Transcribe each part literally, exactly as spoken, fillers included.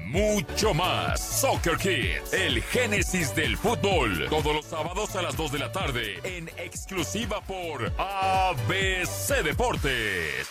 mucho más. Soccer Kids, el génesis del fútbol. Todos los sábados a las dos de la tarde en exclusiva por A B C Deportes.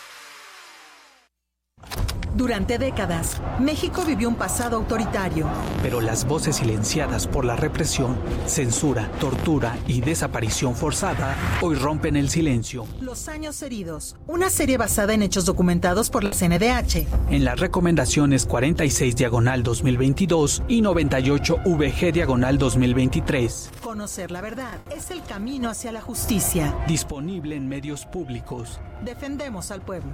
Durante décadas, México vivió un pasado autoritario. Pero las voces silenciadas por la represión, censura, tortura y desaparición forzada hoy rompen el silencio. Los años heridos, una serie basada en hechos documentados por la C N D H. En las recomendaciones cuarenta y seis diagonal dos mil veintidós y noventa y ocho V G diagonal dos mil veintitrés. Conocer la verdad es el camino hacia la justicia. Disponible en medios públicos. Defendemos al pueblo.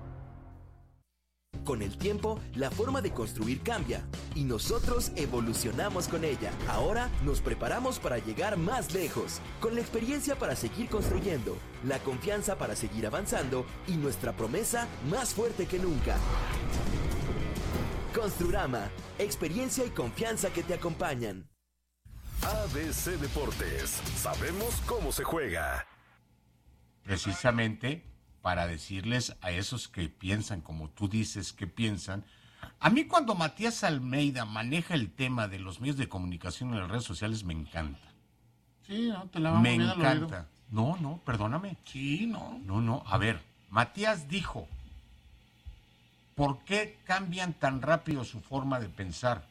Con el tiempo, la forma de construir cambia y nosotros evolucionamos con ella. Ahora nos preparamos para llegar más lejos, con la experiencia para seguir construyendo, la confianza para seguir avanzando y nuestra promesa más fuerte que nunca. Construrama, experiencia y confianza que te acompañan. A B C Deportes, sabemos cómo se juega. Precisamente para decirles a esos que piensan como tú dices que piensan. A mí cuando Matías Almeida maneja el tema de los medios de comunicación en las redes sociales me encanta. Sí, no, te la vamos Me bien al encanta. oído. No, no, perdóname. Sí, no. No, no, a ver, Matías dijo, ¿por qué cambian tan rápido su forma de pensar?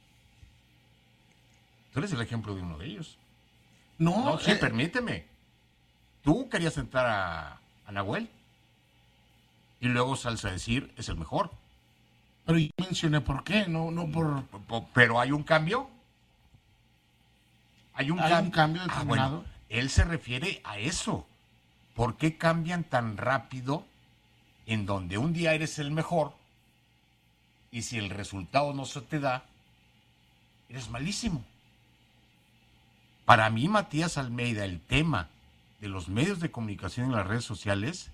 Tú eres el ejemplo de uno de ellos. No, No, sí, eh, permíteme. Tú querías sentar a, a Nahuel y luego sales a decir, es el mejor. pero yo mencioné por qué, no, no por... P- Pero hay un cambio. Hay un, Hay cam- un cambio Ah, determinado. bueno, él se refiere a eso. ¿Por qué cambian tan rápido en donde un día eres el mejor y si el resultado no se te da, eres malísimo? Para mí, Matías Almeida, el tema de los medios de comunicación en las redes sociales,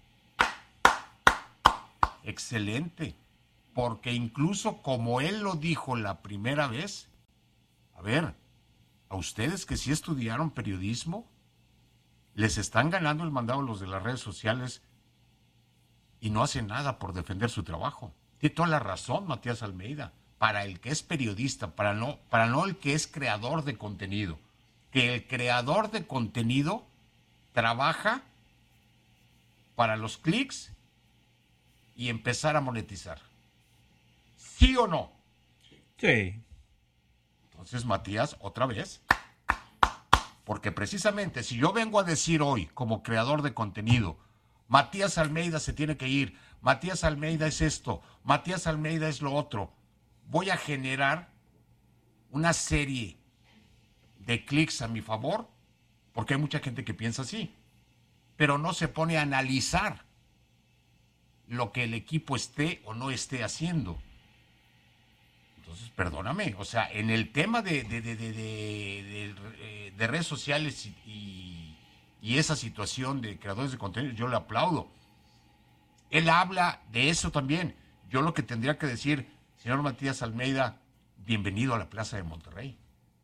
excelente, porque incluso como él lo dijo la primera vez, a ver, a ustedes que sí estudiaron periodismo, les están ganando el mandado los de las redes sociales y no hacen nada por defender su trabajo. Tiene toda la razón Matías Almeida, para el que es periodista, para no, para no el que es creador de contenido, que el creador de contenido trabaja para los clics y empezar a monetizar. ¿Sí o no? Sí. Entonces, Matías, otra vez. Porque precisamente si yo vengo a decir hoy, como creador de contenido, Matías Almeida se tiene que ir, Matías Almeida es esto, Matías Almeida es lo otro, voy a generar una serie de clics a mi favor, porque hay mucha gente que piensa así, pero no se pone a analizar lo que el equipo esté o no esté haciendo. Entonces, perdóname, o sea, en el tema de, de, de, de, de, de, de, de redes sociales y, y, y esa situación de creadores de contenido, yo le aplaudo. Él habla de eso también. Yo lo que tendría que decir, señor Matías Almeida, bienvenido a la Plaza de Monterrey.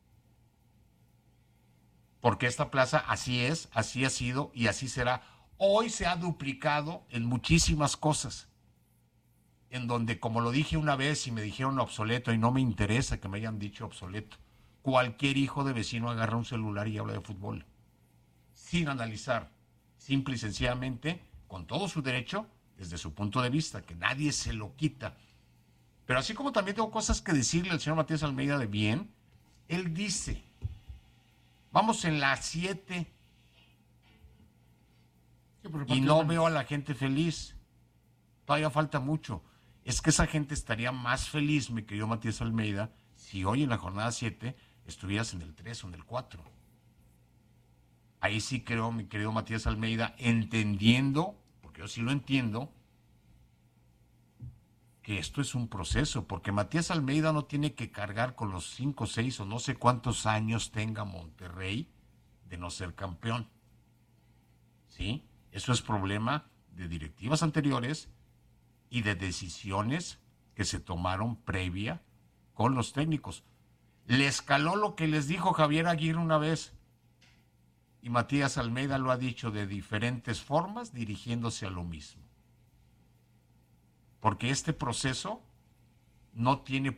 Porque esta plaza así es, así ha sido y así será. Hoy se ha duplicado en muchísimas cosas, en donde, como lo dije una vez y me dijeron obsoleto, y no me interesa que me hayan dicho obsoleto, cualquier hijo de vecino agarra un celular y habla de fútbol, sin analizar, simple y sencillamente, con todo su derecho, desde su punto de vista, que nadie se lo quita. Pero así como también tengo cosas que decirle al señor Matías Almeida de bien, él dice, vamos en la siete y no veo a la gente feliz. Todavía falta mucho. Es que esa gente estaría más feliz, mi querido Matías Almeida, si hoy en la jornada siete estuvieras en el tres o en el cuatro. Ahí sí creo, mi querido Matías Almeida, entendiendo, porque yo sí lo entiendo, que esto es un proceso, porque Matías Almeida no tiene que cargar con los cinco, seis o no sé cuántos años tenga Monterrey de no ser campeón. ¿Sí? Eso es problema de directivas anteriores y de decisiones que se tomaron previa con los técnicos. Le escaló lo que les dijo Javier Aguirre una vez, y Matías Almeida lo ha dicho de diferentes formas, dirigiéndose a lo mismo. Porque este proceso no tiene